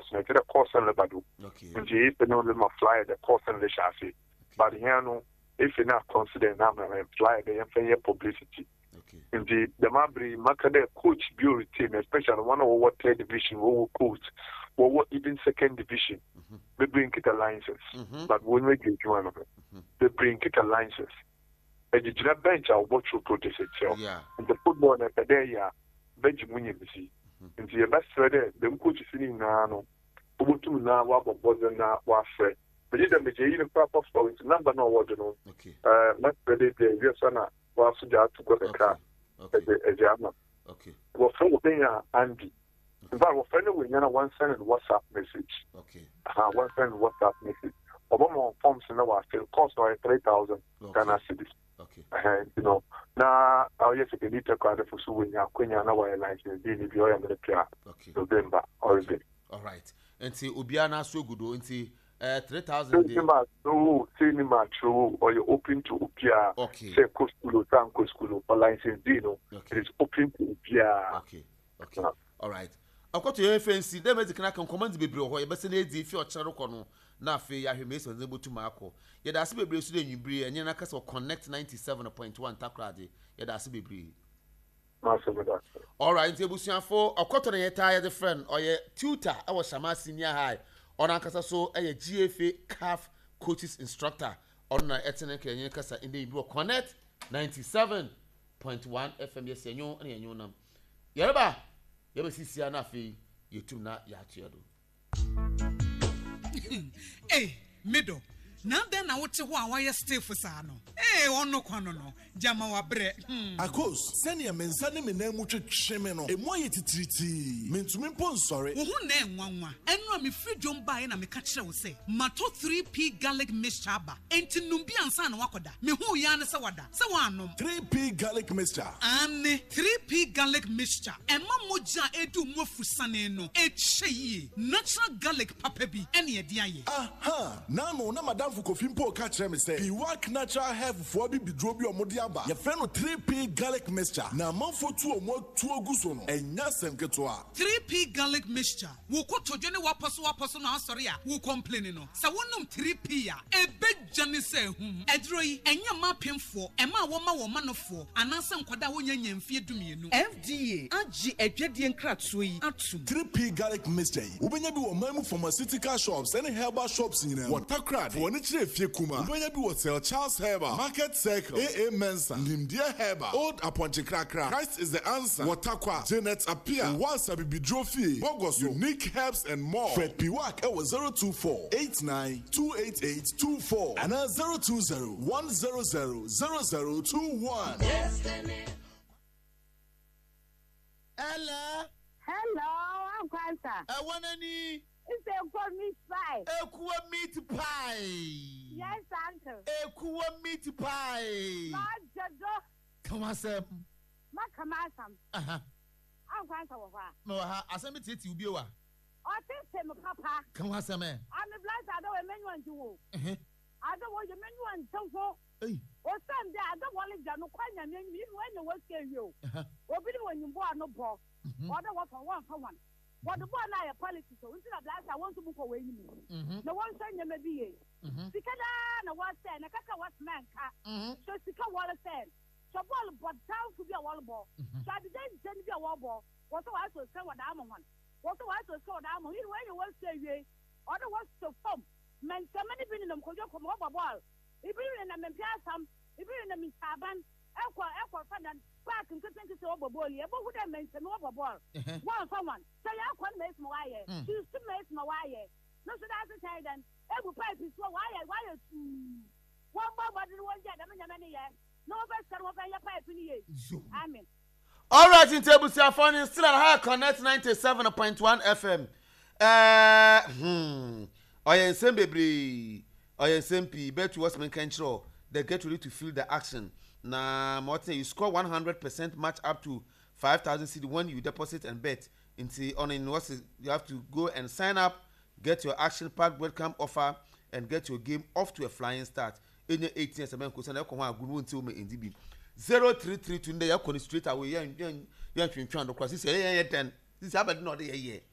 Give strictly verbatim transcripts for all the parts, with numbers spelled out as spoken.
na the course and the badu. Okay. And if you know them fly the course and the chassis. But here no, if you not consider them and fly the employer publicity. Okay. In the the Mabri Makade coach bureau team, especially one of what third division, who coach, or what even second division, mm-hmm. they bring it alliances. Mm-hmm. But when we get one of it, mm-hmm. they bring it alliances. And the general bench are what you protest itself. Yeah. And the football and the day, yeah, bench winning the sea. And the best thread, the coach is sitting now. Ubutu na wabo bozo na wafre. But you don't make a proper for into number no word no. Okay. Uh, let's ready the yes na wasu ja to go the car. Okay. Ejama. Okay. Well, from the Andy. In fact, we're friendly with one send WhatsApp message. Okay. Uh, one send WhatsApp message. Obama forms in our still cost like three thousand Ghana cedis. Okay. Uh, you know, now our yes, you need to card for suing your queen and our alliance in the B B O and the P R. Okay. November or okay. All right. And see, Ubiana so good. And see, uh, three thousand. Cinema, no cinema true, or you're open to Upia. Okay. Say Cosculo, San Cosculo, or license Dino. Okay. It is open to Upia. Okay. Okay. Uh, All right. I've got your F N C. Them as can command the baby or you best need if you're Charocono. Now, Fay, I may be able to Marco. Yet, that's be brave today, you breathe, and you're not connect ninety-seven point one Takradi. Yet, that's be brave. All right, Tebusian for a quarter of your tired friend or your tutor, our Shama Senior High, on Ankasa so a G F A C A F coaches instructor on a ethnic and Yankasa in the Ibro Connect ninety-seven point one F M. Yes, and you and you know. Yerba, you ever see Sianafi, you two not Yatiado. Hey, middle. Now then, I want to why you stay for Sano. Eh, on no quanono, Jama wa bre. Akos, send your men sending me name which shemeno, a more yet triti. Mean to me, pon sorry. Who name one one? And no, me free jump by and I me catch will say. Mato three P garlic mixture, ain't numbi and san wakoda. Me who yana sawada, sawanum. three P garlic mixture. And three P garlic mixture. And mamoja edu mofu saneno. E cheye. Natural garlic papebi. Any diaye. Aha. Now, no, na madam for coffee po catch me say. He work natural hair for be drobi or modiaba. Your friend with three P garlic mixture. Now, man for two or more two gusono. And yasem ketwa. three P garlic mixture. Wo ko to jene wa paso wa paso na sorry a. Wo complain no. Sa wonum three P ya. E be jane say hum. Edro yi enya ma pemfo. E ma wo ma wo ma no fo. Anansa nkwada wo nya nyamfie dumienu. F D A agi edwedie nkratso yi atum. three P garlic mixture. Ubenya bi wo mamu pharmaceutical shops and herbal shops nyina. Water crowd. For ni chire fie kuma. Ubenya bi wo sell Charles Herbal, Market Circle, A A Mensa, Nimdia Herbal, Old Aponche Krakra. Christ is the answer. Watakwa, Janet Apia, Wasabi Bidrofi, Bogos, Unique Herbs and more. Fred Piwak, it was zero two four eight nine two eight eight two four and a zero two zero one zero zero zero zero two one. Hello. Hello, I'm Kwanta. I want any. It's a good meat pie. A cool meat pie. Yes, uncle. A cool meat pie. My Jado. Come on, Sam. My Kamasam. Uh huh. I'm Kwanta. No, I sent it to you. I think him, Papa. Come on, Sam. I'm a blessed. I don't want you. I don't want your menu and so forth. Hey. Or Sunday, I don't want to know quite a name when you work here. You. Or when you bought no ball. Or the one for one for one. What the one I apologize to, instead of that, I want to book away. The one saying you may be. Sikana was saying, a kaka was man cat. So Sika Waller said, so ball but down to be a wall ball. So I didn't send you a wall ball. What do I to say what I'm on? What do I to say what I'm on? When you want to say, other was to form. Men, so many been in them could you come over ball. If you're in a Mempiasam, if you're in a Miss Taban, Equa, Equa, Fandan. Back and continue to over ball, yeah, but who then mention over ball? One for one. So you can't make my wire. You still make my wire. No, so that's the time then. Every pipe is so wire, wire. One more, but it won't get them in many years. No best can open your pipe in the I mean. All right, in table phone still at high connect ninety-seven point one F M. Uh, hmm. I am same baby. I am same P. Bet you what's my control. They get ready to feel the action. Now, Martin, you score one hundred percent match up to five thousand C D when you deposit and bet. Into on university, you have to go and sign up, get your action pack welcome offer, and get your game off to a flying start. In your eighteen years, I'm going to go until me in D B. Zero three three today, you're going straight away. You're trying to cross this year, ten. This happened not a year.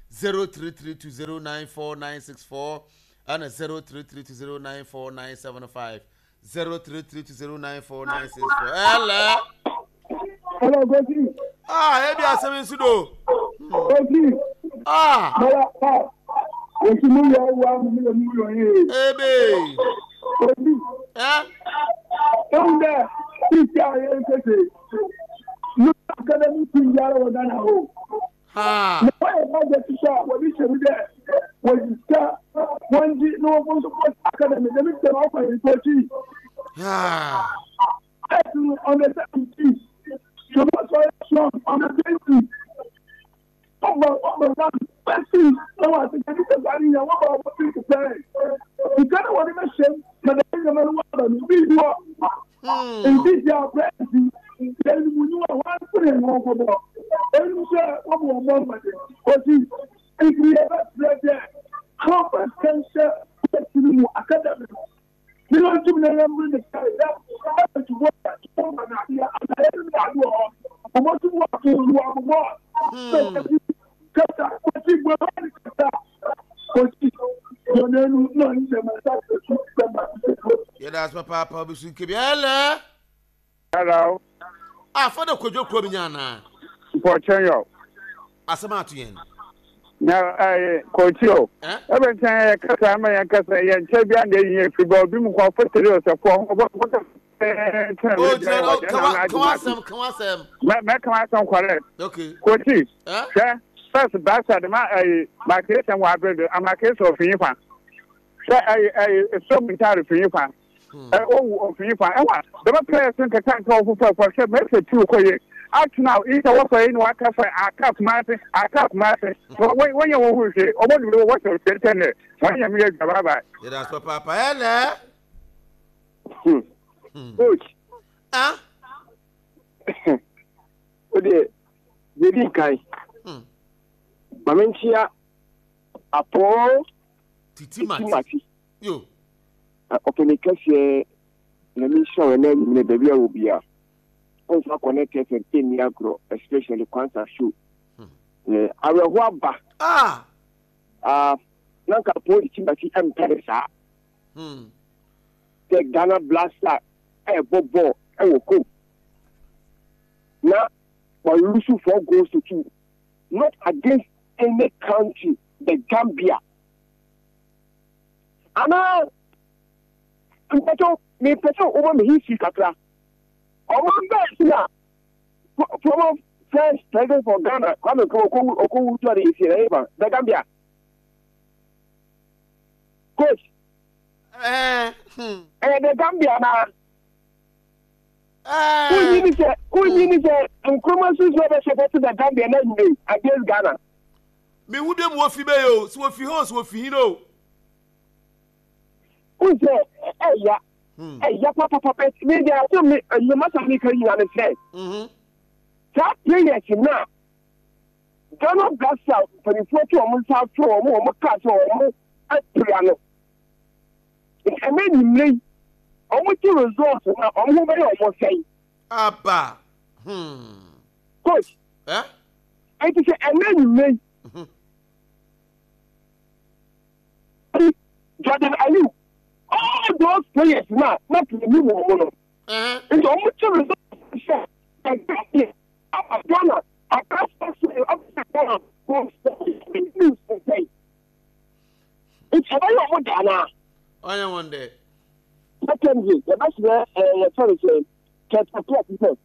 zero three three two zero nine four nine six four and zero three three two zero nine four nine seven five. zero three three two zero nine four nine six four. Hello. Hello, Goji. Ah, ebi asemi sudo. Goji. Ah. Mala ah. Oṣù mi yẹ wa mi le mu yo yin. Ebe. Goji. Eh? Don da ti ti aye kete. Mo academy ti yara wa dana ho. Ha. Mo wa ba je ti sha wa bi se mi de. Wo ji ta won ji no won so academy de mi te ma fa yin Goji. Ah. Ẹ̀sùn ọ̀nà seventeen ṣùgbọ́n sọ ẹ̀sùn ọ̀nà twenty ọgbọ̀n ọgbọ̀n one twenty lọ́wọ́ àti kẹ́kẹ́ nígbà níyàn wọ́n bá ọmọ twenty pẹ́rẹ́ ìkànnì wọn ni wọ́n ṣe mọ̀lẹ́bí ìjọba ni wọ́n rọ̀ ní bí ìwọ ìdíje àbẹ́ẹ̀sì ìdíje mu ní wọn wọ́n á pè é wọn kọ̀ bọ̀ ẹni sẹ́ wọ́n bọ̀ ọmọ ọmọdé òsì ìgbìyànjú ẹ̀fẹ́ pẹ̀lẹ́ kọ́ńpẹ̀sẹ̀ńsẹ̀ ẹ̀sìn mu akadẹ́mì ní wọ́n tún ní ẹ̀rọ ní káyọ̀ dá ọ̀rọ̀ tí wọ́n yà tó wọ́n náà yà àlàyé ní àlọ́ ọ̀ ọmọ tí wọ́n tó lu àbúgbọ́ kẹta kò sí gbọ́dọ̀ ní kẹta kò sí ìjọba ẹnu náà ní ìjọba ẹ̀ta kò sí ìjọba ẹ̀ta. Yẹ́dá asọ́ pàápàá bí sùn kébì ẹ̀ lẹ́. Hello. Ah, fọ́dọ̀ kojú kúrò mi yàn náà. Pọ̀chẹ́yọ̀. Asẹ́mọ̀ àtúnyẹn. Na eh coach o. Ebe ntan e kasa ama ya kasa ye nche bia na yin fi ba obi mu kwa fotere osefo ho bo bo eh oh jero come come asem come asem me me come asem correct. Okay. Coach. Eh? Eh? First basa de ma eh ma kese wa bedo ama kese ofin fa. Say eh eh so mi tare fin fa. Eh o ofin fa. E wa de ba person ka kan ka ofufa for say me se tu ko ye. Out now, it's a work in what cafe, I cap master, I cap master. When you want to say, oh, what do you want to say? When you meet Baba, that's what Papa Ella. Coach. Ah? O de, de di kai. Mamentia, apo, Titi Mati. Yo. Openi kasi, na mission ene ni baby obia. Also connected to ten agro, especially Kwanzaa show. Eh, awe ba. Ah. Ah, nanka poli chimati emperesa. Hmm. The Ghana Blaster, eh, bobo, eh, woko. Now, for Lusu four goals to two, not against any country, the Gambia. Ana, mpeto, me mpeto over me history kakra. Ọmọ bẹ́ẹ̀ sí former first president for Ghana Kwame Okowu-Okowu ní ìṣẹ̀lẹ̀ ìbá the Gambia. Coach. Eh. Eh, the Gambia na. Eh. Kúnyí ní sẹ́ Kúnyí ní sẹ́ Nkrumah sísè ọbẹ̀ ṣe fẹ́ sí the Gambia náà yìí against Ghana. Mi wú dé mu wọ́n fi bẹ́ẹ̀ o, si wọ́n fi hó, si wọ́n fi yín o. Kúnyí sẹ́ ẹ̀ yá. Hey, ya papa papa, me there are some you must have me can you understand? Mhm. That players now. Ghana Blaster for the photo of Musa to or more cast or more at piano. It's a many name. How much results now? I'm going to almost say. Abba. Hmm. Coach. Eh? I just say a many name. Jordan Ayew. All those players now, not the new one. Uh-huh. It's almost a result. Exactly. I'm Ghana. I can't say up to Ghana. It's a very old Ghana. I am one day. Secondly, the best way, uh, sorry, say, can't appear people.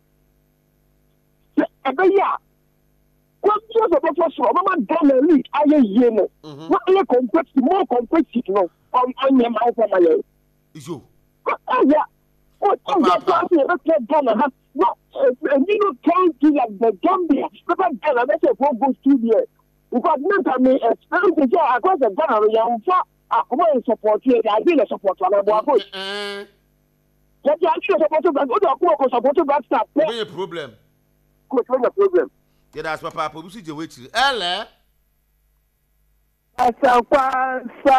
Every year, what was the first one? I'm Ghana League. I hear you. What are you complex, more complex, you know? On on your mouth for my name. You. Oh yeah. What oh yeah, that's not Ghana. No, and you know county like the Gambia. But Ghana, that's a four goes two years. Because not I mean experience is here across the Ghana. You have far. I want support here. I did support one of our boys. Eh. But I did support the good or support the back stop. What's your problem? What's the problem? Yeah, that's what Papa. We see the way to. Ella. Asakwansa.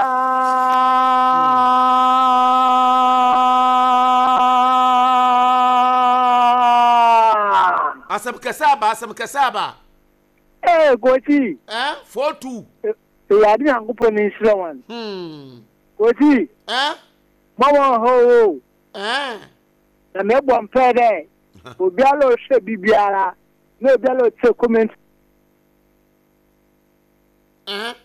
Asam kasaba, asam kasaba. Eh, Hey, Kochi. Eh? four two. You are the uncle Peninsula one. Hmm. Kochi. Eh? Mama ho. Eh? Na me bom pede. Obialo se bibiara. No obialo te comment. Eh?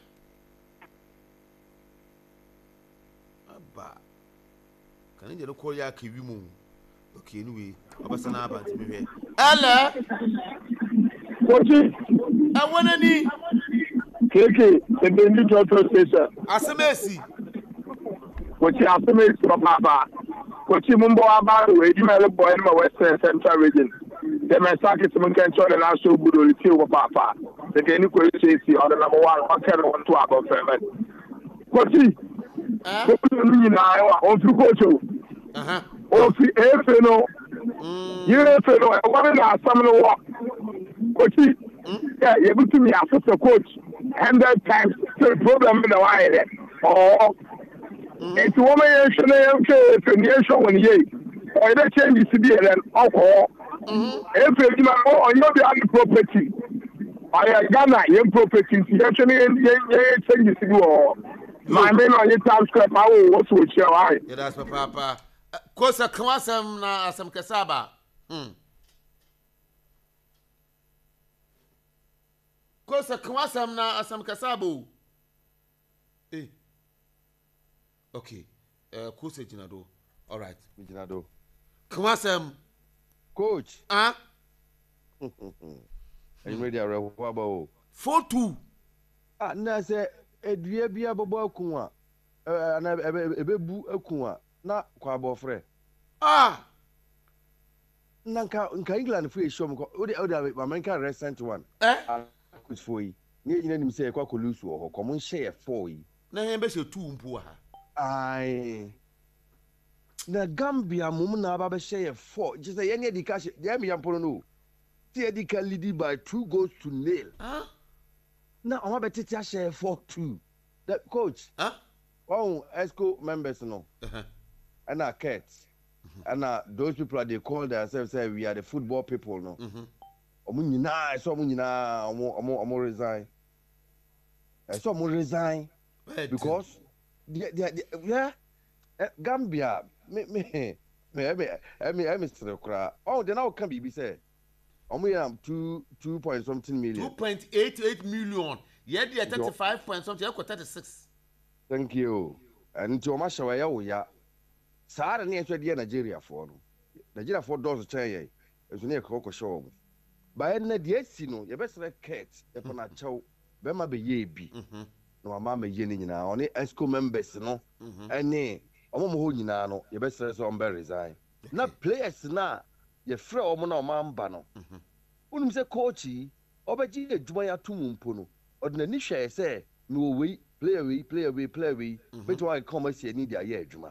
Aba. Kan je no call ya ka wi mu. Okay, anyway. Obasa na aba ntimi hwe. Ala. Kochi. I want any. Keke, the Bendi Joto Station. Asemesi. Kochi Asemesi from Papa. Kochi Mumbo Abba, where you have a boy in my Western Central region. The Masaki Simon can show the last show good or two of Papa. The Kenny Kochi, or the number one, one can one to about seven. Kochi. Kochi, I want to go to. Uh huh. Oh, see, if you know, you know, what is our summer walk? Kochi. Yeah, you're able to me as a coach hundred times the problem in the wire. Oh, it's woman you should nation when you or the change to be an alcohol. If you know on your property, I Ghana, your property, you actually change to you. My men on your time scrap, I will also with your eye. Yeah, that's my papa. Kosa Kwasam na Asam Kasaba. Hmm. Kosa Kwasam na Asam Kasabo. Eh. Okay. Uh, Kosa Jinado. All right. Jinado. Kwasam. Coach. Ah. Are you ready? About four two. Ah, na say edua bia bobo akunwa. Eh na ebebu akunwa na kwa abofre. Ah. Nanka nka England free show mko. Odi odi American recent one. Eh? Coach for yi. Nye nyina nim say kwa kolusu ho. Komo share four yi. Na hen be she two mpo ha. Ai. Na Gambia mum na aba be share four. Just say any education. Dey me yampo no. Ti edika lead by two goals to nil. Huh? Na on be tete share four two. That coach. Huh? Oh, ESCO members no. Uh-huh. And our cats. And uh, those people they call themselves say we are the football people no. Mhm. Omo nyina, so omo nyina, omo omo omo resign. So omo resign because the the yeah Gambia me me me me me me Mister Kra. Oh, they now can be say omo am two two point something million. two point eight eight million. Yeah, they thirty-five point something, you thirty-six. Thank you. And to my show ya wo ya. Saara ne ehwe de Nigeria for no. Nigeria for does chen ye. Ezu ne ekoko show. Ba ye na de esi no, ye besere ket, e ko na chew, be ma be ye bi. Mhm. No ma ma ye ni nyina, oni ESCO members no. Mhm. Ene, omo mo ho nyina no, ye besere so on be resign. Na players na ye frɛ omo na omo amba no. Mhm. Unum se coachi, obeji edwuma ya tum mpo no. Odna ni hwɛ se no we player we player we player we, bet why come see ni dia ye edwuma.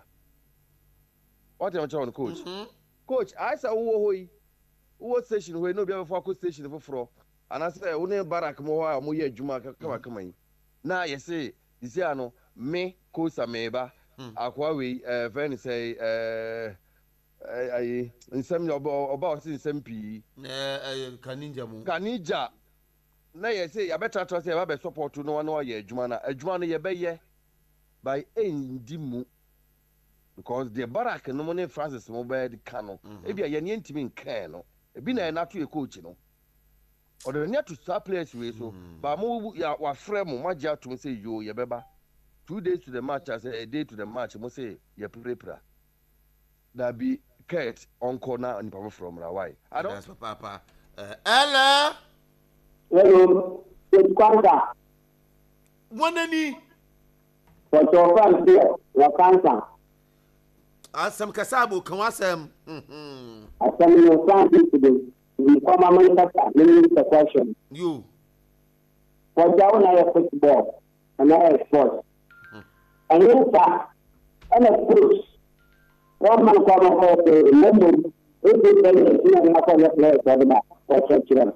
What am I telling coach? Mm-hmm. Coach, I said, "Oh, hoi, what station? We no be able to station for fro." And I said, "One barak mo mo ye juma kama kama yi." Na you say, "This year no me kosa meba akwa we eh friend say eh eh nsem oba oba say nsem pi eh kanija mu kanija na you say ya better trust ya be support no na ye juma na juma no ye be ye by endi mu. Because the barak no money Francis Mobile Cano. Ebi a yeni ntimi nkan no. Ebi na na to e coach no. Or the near to start players we so. Ba mo ya wa frɛ mo magya to say yo ye beba. Two days to the match as a day to the match mo say ye prepare. That be Kurt uncle na nipa from Rawai. I don't. That's papa. Uh, Ella. Hello. It's Kwanta. Wanani. What's your friend here? Your cancer. Asam Kasabo, can wasam. Mhm. Asam your friend today. We come a manufacturer. Let me the question. You. What's your own football and I sport? And you sir, and a coach. One man come over to London. If you tell me you are not players for the what's your children?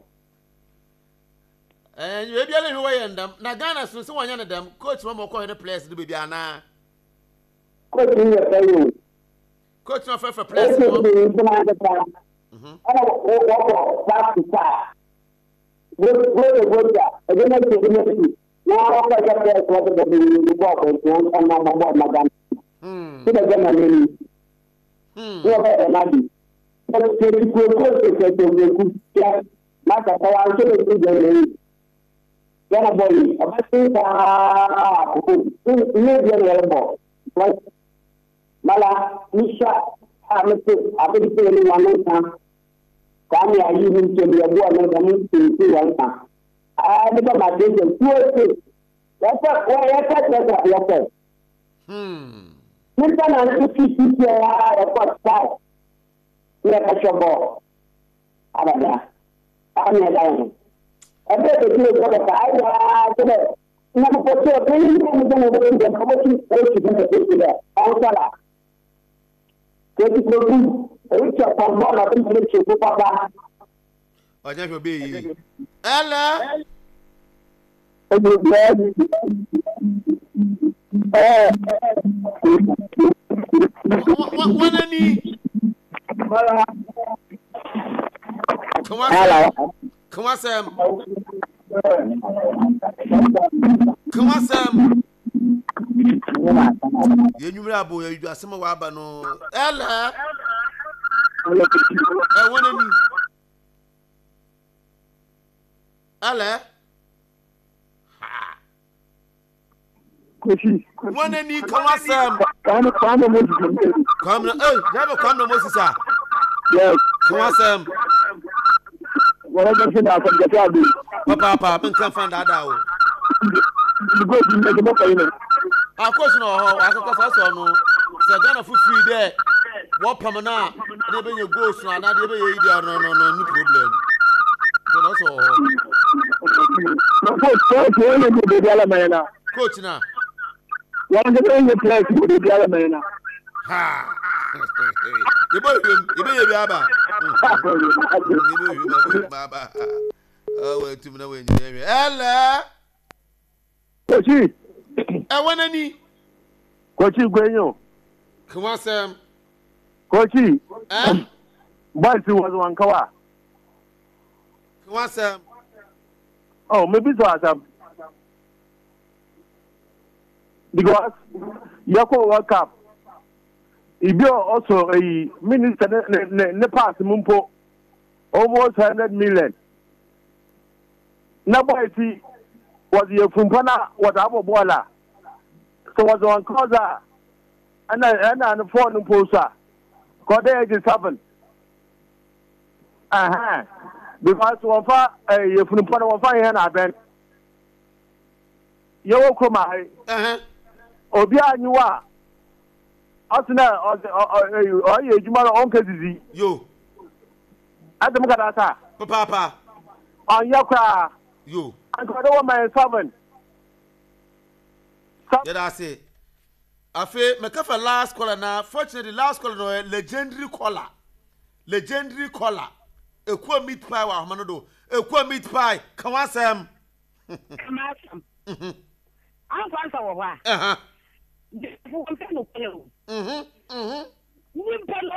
And you be able to way and them. Na Ghana so so one of them coach one more call the players to be ana. Coach you tell you. Coach no for players. Mhm. Oh, oh, oh, back to back. Go go go there. I don't know if you now I got that what the the book and and my mom madam. Hmm. So the man Hmm. So that another. But the go go to the go. Like a power to the Yana boy, about things are immediately. Like Mala, Misha, I'm a one time. Kami ayi ni nchembe abu anadhani sisi wanta. Ah, ndipo majengo tuwe. Yata kwa yata yata yata. Hmm. Nita na nchi sisi ya kwa sawa. Ni kashobo. Abada. Ami adamu. Ebe tuwe kwa kaida tuwe. Inapotoa pili ndio ndio ndio kama kitu kile kile. Au sala. Kati kwa Richa Pamona bin Chifu Papa. Oja fi obi yi. Ela. Eh. Wana ni. Mala. Come on. Hello. Come on Sam. Come on Sam. Ye nyumira abo ye asema wa aba no. Ela. Eh wona ni. Ela. Ha. Koshi. Wona ni kama Sam. Kama kama Moses. Kama eh, jabe kama Moses ah. Yes. Kama Sam. Wala ga da kan ga tabi. Papa papa ben kan fan da da o. Go di me go kai ne. Akos no ho akoko so so no. Se Ghana fu free there. What pamana dey be your goals na na dey be your idea no no no no problem. So that's all. No coach coach we dey dey ala mayana. Coach na. One dey dey play dey dey ala mayana. Ha. You boy you be you aba. You be baba. Oh wait to me na we nyere. Ella. Coach. E wona ni. Coach Gwenyo. Come on Sam. Coach. Eh? Boys was one kawa. Come on Sam. Oh, maybe so Sam. Because Yako World Cup. Ibio also a minister ne ne pass mumpo almost one hundred million. Na boy see was your fumpana was abo bola. So was on causa and and and phone poster. Got the age seven. Uh-huh. Because one fa a your fumpana one fa here na ben. Yo kuma Uh-huh. Obi anyuwa Asina o ye ejuma no onke zizi. Yo. Adam kada sa. Papa papa. On yakra. Yo. Anko do one my seven. Yeah, that's it. Afe mekafa last caller na fortunately last caller no legendary caller. Legendary caller. Ekwa meat pie wa homano do. Ekwa meat pie. Kan wasem. Kan wasem. Mhm. An kwansa wo wa. Eh ha. Mhm. Mhm. Mhm. Mhm.